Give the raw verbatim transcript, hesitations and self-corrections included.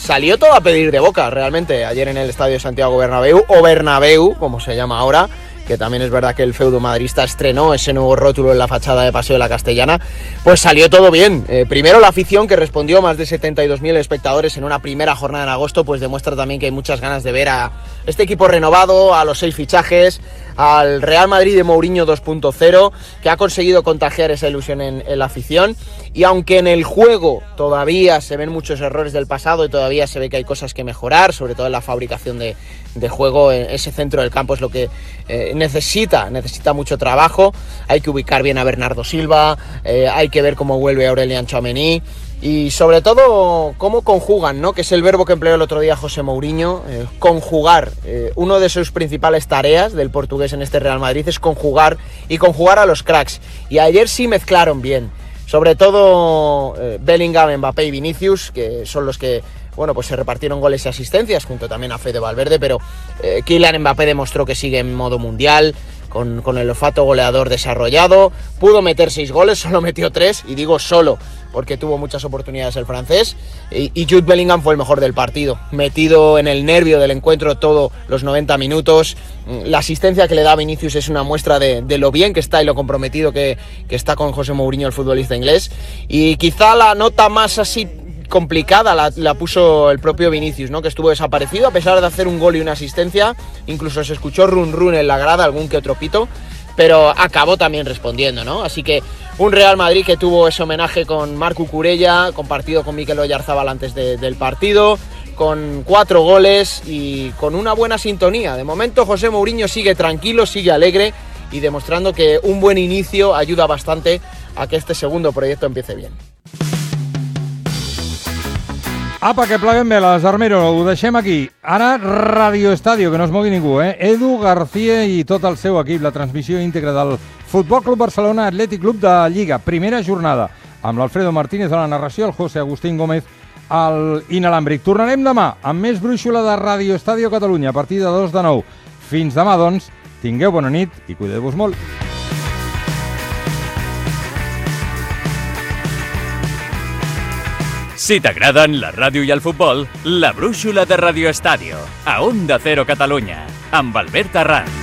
salió todo a pedir de boca, realmente, ayer en el Estadio Santiago Bernabéu, o Bernabéu, como se llama ahora, que también es verdad que el feudo madridista estrenó ese nuevo rótulo en la fachada de Paseo de la Castellana, pues salió todo bien. Eh, primero la afición, que respondió, más de setenta y dos mil espectadores en una primera jornada en agosto, pues demuestra también que hay muchas ganas de ver a este equipo renovado, a los seis fichajes, al Real Madrid de Mourinho dos punto cero, que ha conseguido contagiar esa ilusión en, en la afición. Y aunque en el juego todavía se ven muchos errores del pasado y todavía se ve que hay cosas que mejorar, sobre todo en la fabricación de, de juego, ese centro del campo es lo que eh, necesita, necesita mucho trabajo. Hay que ubicar bien a Bernardo Silva, eh, hay que ver cómo vuelve Aurelian Tchouaméni y sobre todo cómo conjugan, ¿no? Que es el verbo que empleó el otro día José Mourinho, eh, conjugar. Eh, uno de sus principales tareas del portugués en este Real Madrid es conjugar y conjugar a los cracks. Y ayer sí mezclaron bien. Sobre todo eh, Bellingham, Mbappé y Vinicius, que son los que, bueno, pues se repartieron goles y asistencias, junto también a Fede Valverde, pero eh, Kylian Mbappé demostró que sigue en modo mundial, con, con el olfato goleador desarrollado, pudo meter seis goles, solo metió tres, y digo solo, porque tuvo muchas oportunidades el francés, y, y Jude Bellingham fue el mejor del partido, metido en el nervio del encuentro todos los noventa minutos. La asistencia que le da a Vinicius es una muestra de, de lo bien que está y lo comprometido que, que está con José Mourinho, el futbolista inglés, y quizá la nota más así complicada la, la puso el propio Vinicius, ¿no? Que estuvo desaparecido a pesar de hacer un gol y una asistencia, incluso se escuchó run run en la grada, algún que otro pito, pero acabó también respondiendo, ¿no? Así que un Real Madrid que tuvo ese homenaje con Marc Cucurella, compartido con Mikel Oyarzabal antes de, del partido, con cuatro goles y con una buena sintonía. De momento José Mourinho sigue tranquilo, sigue alegre y demostrando que un buen inicio ayuda bastante a que este segundo proyecto empiece bien. Apa, que pleguem bé, les Armero, ho deixem aquí. Ara, Radio Estadio, que no es mogui ningú, eh? Edu García i tot el seu equip, la transmissió íntegra del Futbol Club Barcelona Atlètic Club de Lliga, primera jornada, amb l'Alfredo Martínez a la narració, el José Agustín Gómez al inalàmbric. Tornarem demà amb més brúixola de Radio Estadio Catalunya a partir de dos de nou. Fins demà, doncs, tingueu bona nit i cuideu-vos molt. Si t'agraden la ràdio i el futbol, la brúixola de Radio Estadio, a Onda Cero Catalunya, amb Albert Arranz.